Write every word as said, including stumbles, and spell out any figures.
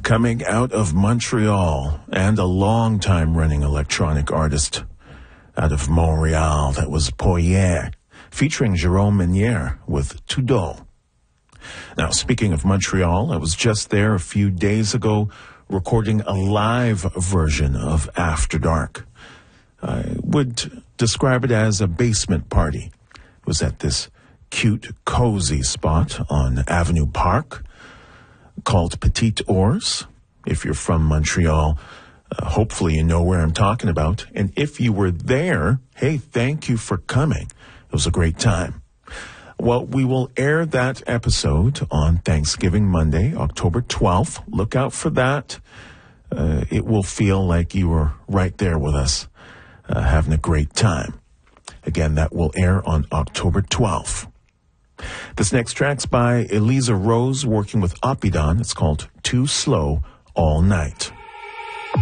Coming out of Montreal, and a long-time running electronic artist out of Montreal, that was Poirier, featuring Jérôme Menier with Tudor. Now, speaking of Montreal, I was just there a few days ago recording a live version of After Dark. I would describe it as a basement party. It was at this cute, cozy spot on Avenue Park called Petite Ours. If you're from Montreal, uh, hopefully you know where I'm talking about. And if you were there, hey, thank you for coming. It was a great time. Well, we will air that episode on Thanksgiving Monday, October twelfth. Look out for that. Uh, it will feel like you were right there with us, uh, having a great time. Again, that will air on October twelfth. This next track's by Eliza Rose working with Opidon. It's called Too Slow All Night.